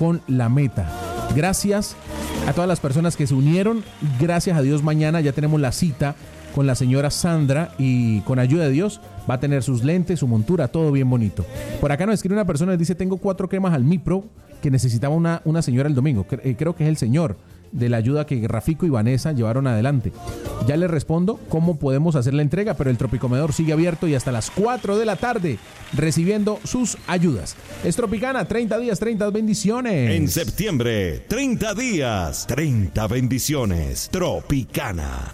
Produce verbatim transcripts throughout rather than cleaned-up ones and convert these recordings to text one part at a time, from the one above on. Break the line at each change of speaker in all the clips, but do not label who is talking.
con la meta. Gracias a todas las personas que se unieron. Gracias a Dios, mañana ya tenemos la cita con la señora Sandra y con ayuda de Dios va a tener sus lentes, su montura, todo bien bonito. Por acá nos escribe una persona y dice: tengo cuatro cremas Almipro que necesitaba una, una señora el domingo. Creo que es el señor de la ayuda que Rafico y Vanessa llevaron adelante. Ya les respondo cómo podemos hacer la entrega, pero el Tropicomedor sigue abierto y hasta las cuatro de la tarde recibiendo sus ayudas. Es Tropicana, treinta días, treinta bendiciones.
En septiembre, treinta días, treinta bendiciones. Tropicana.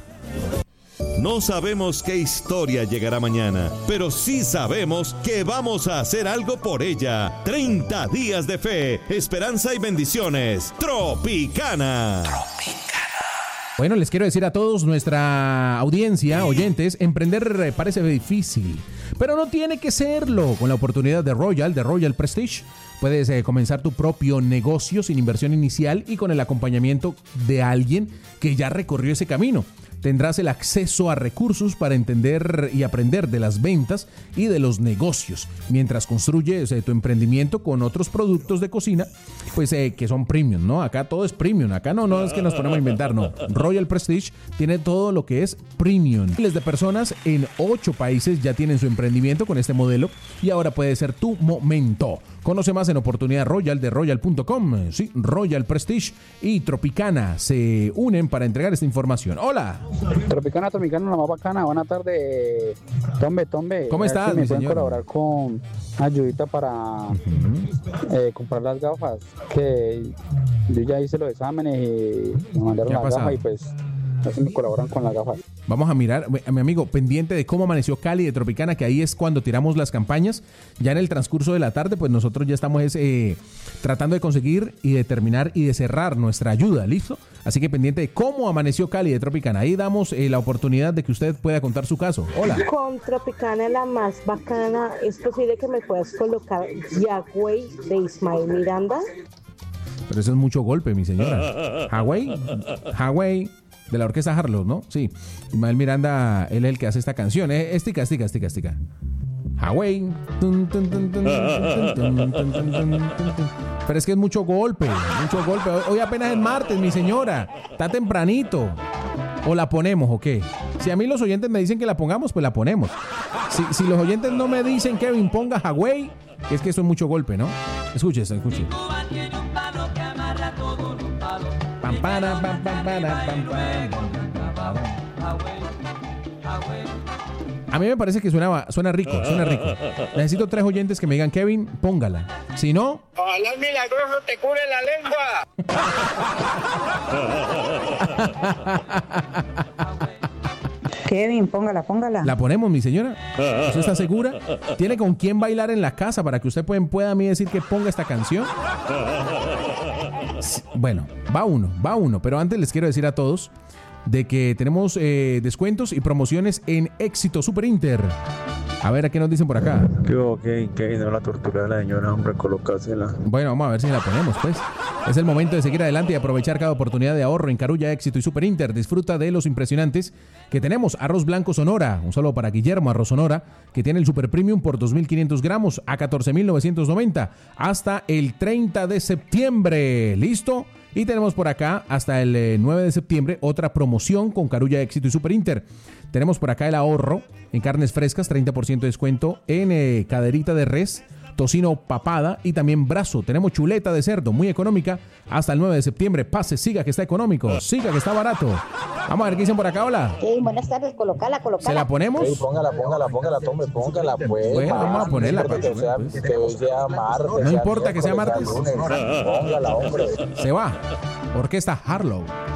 No sabemos qué historia llegará mañana, pero sí sabemos que vamos a hacer algo por ella. treinta días de fe, esperanza y bendiciones. Tropicana. Tropicana.
Bueno, les quiero decir a todos, nuestra audiencia, oyentes, emprender parece difícil, pero no tiene que serlo. Con la oportunidad de Royal, de Royal Prestige, puedes eh, comenzar tu propio negocio sin inversión inicial y con el acompañamiento de alguien que ya recorrió ese camino. Tendrás el acceso a recursos para entender y aprender de las ventas y de los negocios, mientras construyes eh, tu emprendimiento con otros productos de cocina, pues eh, que son premium, ¿no? Acá todo es premium, acá no, no es que nos ponemos a inventar, no. Royal Prestige tiene todo lo que es premium. Miles de personas en ocho países ya tienen su emprendimiento con este modelo y ahora puede ser tu momento. Conoce más en Oportunidad Royal de royal punto com. Sí, Royal Prestige y Tropicana se unen para entregar esta información. Hola.
Tropicana, Tropicana, la más bacana. Buenas tardes, Tombe, Tombe.
¿Cómo estás,
mi
mi
señor?
señor?
Colaborar con ayudita para uh-huh. eh, comprar las gafas, que yo ya hice los exámenes y me mandaron las gafas y pues así me colaboran con las gafas.
Vamos a mirar, a mi amigo, pendiente de cómo amaneció Cali de Tropicana, que ahí es cuando tiramos las campañas. Ya en el transcurso de la tarde, pues nosotros ya estamos eh, tratando de conseguir y de terminar y de cerrar nuestra ayuda, ¿listo? Así que pendiente de cómo amaneció Cali de Tropicana. Ahí damos eh, la oportunidad de que usted pueda contar su caso. Hola.
Con Tropicana, la más bacana, ¿es posible que me puedas colocar Yagüey de Ismael Miranda?
Pero eso es mucho golpe, mi señora. Hawaii, Hawaii. De la orquesta Harlow, ¿no? Sí. Ismael Miranda, él es el que hace esta canción. Eh, estica, estica, estica, estica. Hawaii. Pero es que es mucho golpe, mucho golpe. Hoy apenas es martes, mi señora. Está tempranito. ¿O la ponemos o qué? Si a mí los oyentes me dicen que la pongamos, pues la ponemos. Si, si los oyentes no me dicen, Kevin, ponga Hawaii, es que eso es mucho golpe, ¿no? Escuche, escuche. Pam, para, pam, pam, para, pam, pam. A mí me parece que suena, suena rico, suena rico. Necesito tres oyentes que me digan, Kevin, póngala. Si no...
¡Ojalá el milagroso te cure la lengua!
Kevin, póngala, póngala.
¿La ponemos, mi señora? ¿Usted está segura? ¿Tiene con quién bailar en la casa para que usted pueda, pueda a mí decir que ponga esta canción? Bueno, va uno, va uno. Pero antes les quiero decir a todos de que tenemos eh, descuentos y promociones en Éxito Super Inter. A ver, ¿a qué nos dicen por acá?
Yo, que que no la tortura de la señora, hombre, colocársela.
Bueno, vamos a ver si la ponemos, pues. Es el momento de seguir adelante y aprovechar cada oportunidad de ahorro en Carulla, Éxito y Super Inter. Disfruta de los impresionantes que tenemos. Arroz blanco Sonora, un saludo para Guillermo Arroz Sonora, que tiene el Super Premium por dos mil quinientos gramos a catorce mil novecientos noventa hasta el treinta de septiembre. ¿Listo? Y tenemos por acá hasta el eh, nueve de septiembre otra promoción con Carulla, Éxito y Super Inter. Tenemos por acá el ahorro en carnes frescas, treinta por ciento de descuento en eh, caderita de res, tocino papada y también brazo. Tenemos chuleta de cerdo, muy económica, hasta el nueve de septiembre. Pase, siga que está económico, siga que está barato. Vamos a ver qué dicen por acá, hola.
Sí, buenas tardes, colocala, colocala.
¿Se la ponemos?
Sí, póngala, póngala, póngala, tome, póngala, pues.
Bueno, vamos a ponerla.
No importa que sea, que hoy sea martes.
No importa que sea martes.
Póngala, hombre.
Se va. Orquesta Harlow.